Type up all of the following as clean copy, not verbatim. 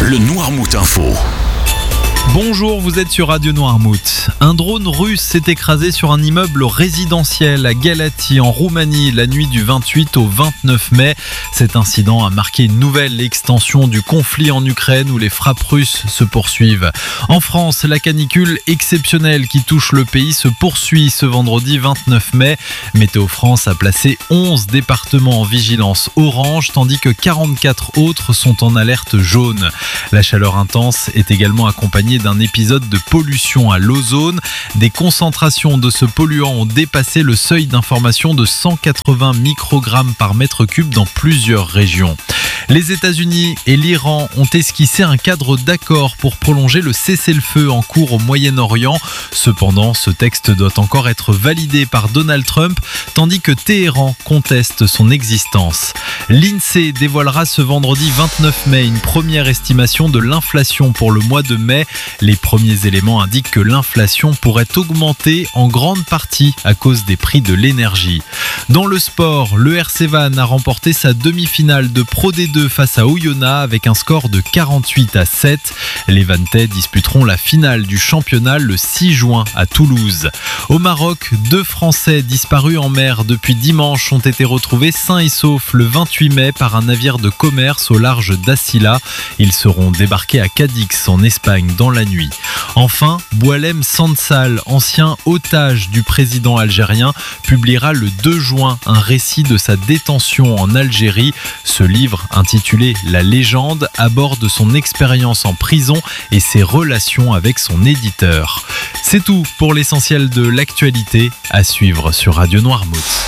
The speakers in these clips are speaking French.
le Noirmout Info. Bonjour, vous êtes sur Radio Noirmout. Un drone russe s'est écrasé sur un immeuble résidentiel à Galați en Roumanie la nuit du 28 au 29 mai. Cet incident a marqué une nouvelle extension du conflit en Ukraine où les frappes russes se poursuivent. En France, la canicule exceptionnelle qui touche le pays se poursuit ce vendredi 29 mai. Météo France a placé 11 départements en vigilance orange tandis que 44 autres sont en alerte jaune. La chaleur intense est également accompagnée d'un épisode de pollution à l'ozone. Des concentrations de ce polluant ont dépassé le seuil d'information de 180 microgrammes par mètre cube dans plusieurs régions. Les États-Unis et l'Iran ont esquissé un cadre d'accord pour prolonger le cessez-le-feu en cours au Moyen-Orient. Cependant, ce texte doit encore être validé par Donald Trump, tandis que Téhéran conteste son existence. L'INSEE dévoilera ce vendredi 29 mai une première estimation de l'inflation pour le mois de mai. Les premiers éléments indiquent que l'inflation pourrait augmenter en grande partie à cause des prix de l'énergie. Dans le sport, le RC Vannes a remporté sa demi-finale de Pro D2 face à Oyonnax avec un score de 48-7. Les Vanntais disputeront la finale du championnat le 6 juin à Toulouse. Au Maroc, 2 Français disparus en mer depuis dimanche ont été retrouvés sains et saufs le 28 mai par un navire de commerce au large d'Assila. Ils seront débarqués à Cadix en Espagne dans la nuit. Enfin, Boualem Sansal, ancien otage du président algérien, publiera le 2 juin un récit de sa détention en Algérie. Ce livre, intitulé « La légende », aborde son expérience en prison et ses relations avec son éditeur. C'est tout pour l'essentiel de l'actualité, à suivre sur Radio Noirmout.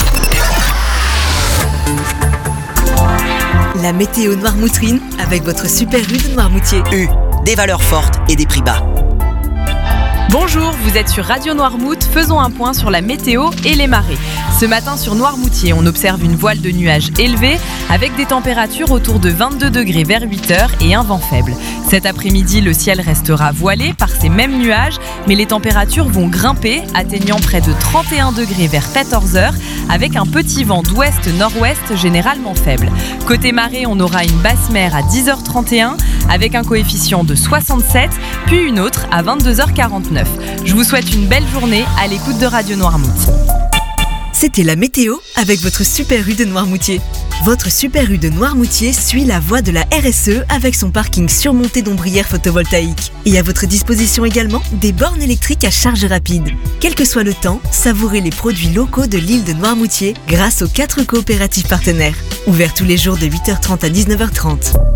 La météo noirmoutrine avec votre super U de Noirmoutier. U, des valeurs fortes et des prix bas. Bonjour, vous êtes sur Radio Noirmout, faisons un point sur la météo et les marées. Ce matin sur Noirmoutier, on observe une voile de nuages élevée avec des températures autour de 22 degrés vers 8h et un vent faible. Cet après-midi, le ciel restera voilé par ces mêmes nuages, mais les températures vont grimper, atteignant près de 31 degrés vers 14h avec un petit vent d'ouest-nord-ouest généralement faible. Côté marée, on aura une basse mer à 10h31 avec un coefficient de 67, puis une autre à 22h49. Je vous souhaite une belle journée à l'écoute de Radio Noirmout. C'était la météo avec votre super U de Noirmoutier. Votre super U de Noirmoutier suit la voie de la RSE avec son parking surmonté d'ombrières photovoltaïques. Et à votre disposition également des bornes électriques à charge rapide. Quel que soit le temps, savourez les produits locaux de l'île de Noirmoutier grâce aux 4 coopératives partenaires. Ouverts tous les jours de 8h30 à 19h30.